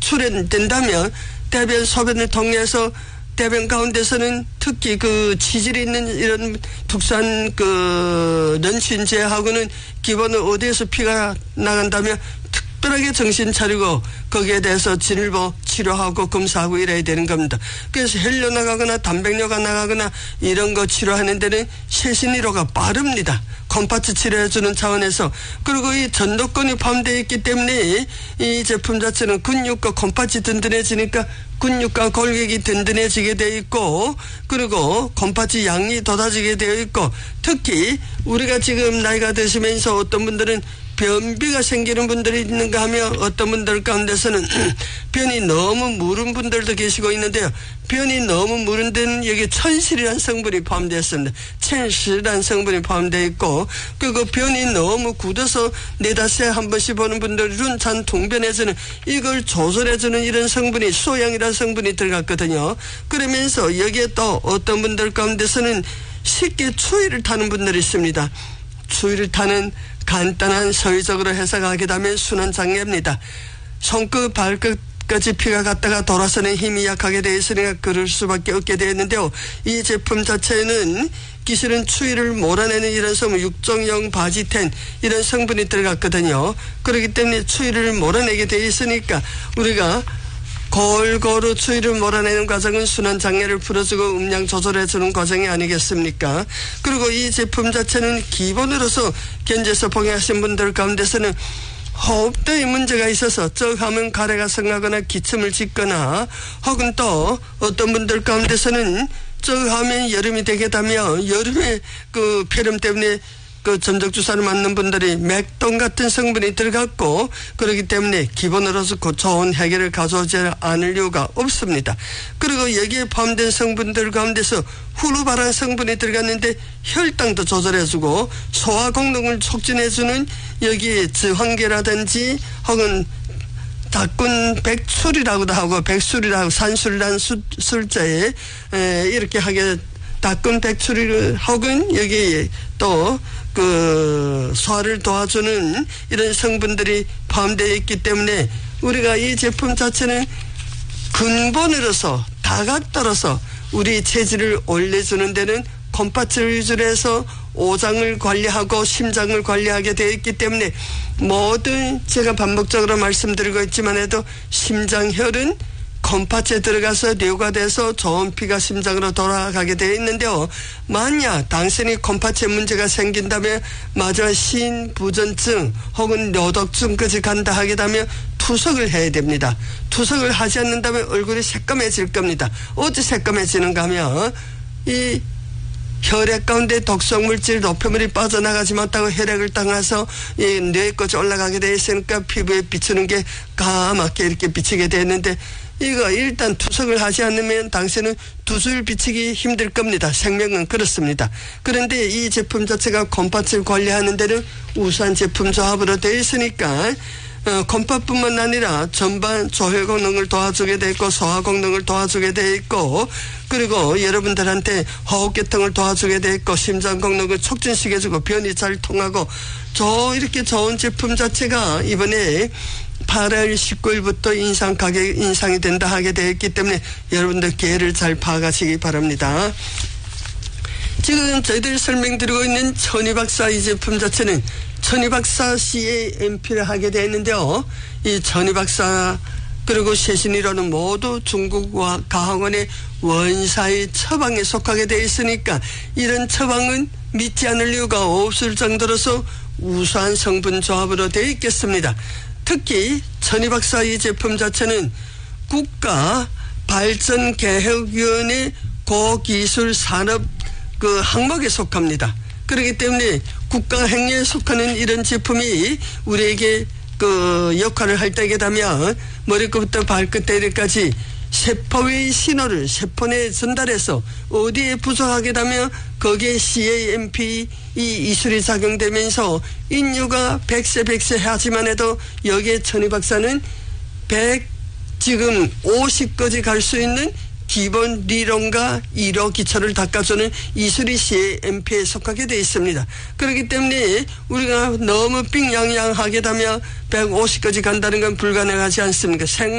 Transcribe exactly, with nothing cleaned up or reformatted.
수련된다면 대변 소변을 통해서 대변 가운데서는 특히 그 치질이 있는 이런 특수한 그 넌신제하고는 기본은 어디에서 피가 나간다면 특별하게 정신 차리고 거기에 대해서 진일보 치료하고 검사하고 이래야 되는 겁니다. 그래서 혈뇨 나가거나 단백뇨가 나가거나 이런 거 치료하는 데는 최신의료가 빠릅니다. 컴파트 치료해주는 차원에서. 그리고 이 전도권이 포함되어 있기 때문에 이 제품 자체는 근육과 컴파트 든든해지니까 근육과 골격이 든든해지게 되어 있고, 그리고 컴파트 양이 돋아지게 되어 있고, 특히 우리가 지금 나이가 드시면서 어떤 분들은 변비가 생기는 분들이 있는가 하면 어떤 분들 가운데서는 변이 너무 무른 분들도 계시고 있는데요. 변이 너무 무른 데는 여기 천실이라는 성분이 포함되어 있습니다. 천실이라는 성분이 포함되어 있고, 그리고 변이 너무 굳어서 네다새 한 번씩 보는 분들은 잔 통변해서는 이걸 조절해주는 이런 성분이 소양이라는 성분이 들어갔거든요. 그러면서 여기에 또 어떤 분들 가운데서는 쉽게 추위를 타는 분들이 있습니다. 추위를 타는 간단한 서의적으로 해석하게 되면 순환장애입니다. 손끝 발끝까지 피가 갔다가 돌아서는 힘이 약하게 되어 있으니까 그럴 수밖에 없게 되어 있는데요. 이 제품 자체는 기술은 추위를 몰아내는 이런 성분, 육종용 바지텐 이런 성분이 들어갔거든요. 그렇기 때문에 추위를 몰아내게 되어 있으니까 우리가 골고루 추위를 몰아내는 과정은 순환장애를 풀어주고 음량 조절해주는 과정이 아니겠습니까? 그리고 이 제품 자체는 기본으로서 견제서 복용하신 분들 가운데서는 호흡도에 문제가 있어서 쩍 하면 가래가 성하거나 기침을 짓거나 혹은 또 어떤 분들 가운데서는 쩍 하면 여름이 되게 되면 여름에 그 폐렴 때문에 그 점적주사를 맞는 분들이 맥동 같은 성분이 들어갔고 그렇기 때문에 기본으로서 좋은 해결을 가져오지 않을 이유가 없습니다. 그리고 여기에 포함된 성분들 가운데서 후루바란 성분이 들어갔는데 혈당도 조절해주고 소화功能을 촉진해주는 여기에 지황계라든지 혹은 다꾼 백술이라고도 하고 백술이라고 산술이라는 수, 술자에 에, 이렇게 하게 다꾼 백술이 혹은 여기 또 그 소화를 도와주는 이런 성분들이 포함되어 있기 때문에 우리가 이 제품 자체는 근본으로서 다각도로서 우리 체질을 올려주는 데는 컴파트를 위주로 해서 오장을 관리하고 심장을 관리하게 되어 있기 때문에 모든 제가 반복적으로 말씀드리고 있지만 해도 심장혈은 컴파트에 들어가서 뇌가 돼서 좋은 피가 심장으로 돌아가게 되어 있는데요. 만약 당신이 컴파트에 문제가 생긴다면 마저 신부전증 혹은 뇨독증까지 간다 하게 되면 투석을 해야 됩니다. 투석을 하지 않는다면 얼굴이 새까매질 겁니다. 어찌 새까매지는가 하면 이 혈액 가운데 독성 물질 노폐물이 빠져나가지 못하고 혈액을 따라서 이 뇌까지 올라가게 되어 있으니까 피부에 비추는 게 까맣게 이렇게 비치게 되었는데 이거 일단 투석을 하지 않으면 당신은 두 줄 비치기 힘들 겁니다. 생명은 그렇습니다. 그런데 이 제품 자체가 컴파트를 관리하는 데는 우수한 제품 조합으로 되어 있으니까 어, 컴파트뿐만 아니라 전반 조혈功能을 도와주게 돼 있고 소화功能을 도와주게 돼 있고 그리고 여러분들한테 호흡계통을 도와주게 돼 있고 심장功能을 촉진시켜주고 변이 잘 통하고 저 이렇게 좋은 제품 자체가 이번에 팔월 십구일부터 인상 가격 인상이 된다 하게 되어 있기 때문에 여러분들 기회를 잘 파악하시기 바랍니다. 지금 저희들이 설명드리고 있는 천희박사 이 제품 자체는 천희박사 씨엠피를 하게 되어 있는데요. 이 천희박사 그리고 최신의료는 모두 중국 가학원의 원사의 처방에 속하게 되어 있으니까 이런 처방은 믿지 않을 이유가 없을 정도로서 우수한 성분 조합으로 되어 있겠습니다. 특히 천희박사 이 제품 자체는 국가발전개혁위원회 고기술 산업 그 항목에 속합니다. 그렇기 때문에 국가행위에 속하는 이런 제품이 우리에게 그 역할을 할 때게 되면 머리끝부터 발끝까지 세포의 신호를 세포 내에 전달해서 어디에 부족하게 되면 거기에 씨엠피 이 이술이 작용되면서 인류가 백세 백세 하지만 해도 여기에 천희박사는 백 지금 오십까지 갈 수 있는 기본 리론과 이로 기초를 닦아주는 이술이 씨엠피에 속하게 되어 있습니다. 그렇기 때문에 우리가 너무 삥양양하게 되면 백오십까지 간다는 건 불가능하지 않습니까?